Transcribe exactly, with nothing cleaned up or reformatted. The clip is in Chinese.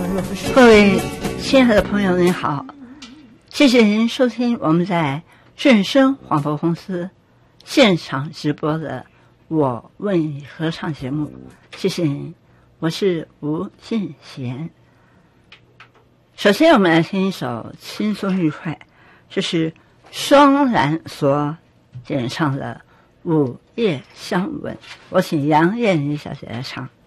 各位亲爱的朋友您好，谢谢您收听我们在正声广播公司现场直播的我问你合唱节目，谢谢您，我是吴敬贤。首先我们来听一首轻松愉快，这是双蓝所演唱的《午夜相吻》，我请杨燕妮小姐来唱。